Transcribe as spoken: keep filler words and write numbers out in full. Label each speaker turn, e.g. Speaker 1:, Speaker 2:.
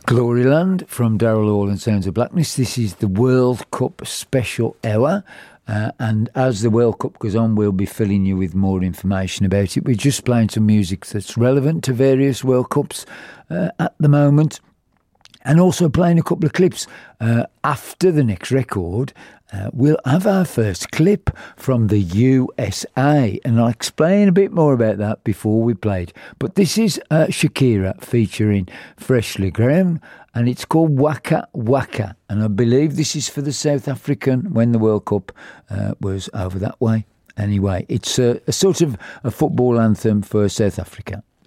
Speaker 1: Gloryland from Daryl Hall and Sounds of Blackness. This is the World Cup special hour. Uh, and as the World Cup goes on, we'll be filling you with more information about it. We're just playing some music that's relevant to various World Cups uh, at the moment. And also playing a couple of clips uh, after the next record. Uh, we'll have our first clip from the U S A, and I'll explain a bit more about that before we played. But this is uh, Shakira featuring Freshly Grown, and it's called Waka Waka, and I believe this is for the South African when the World Cup uh, was over that way. Anyway, it's a, a sort of a football anthem for South Africa.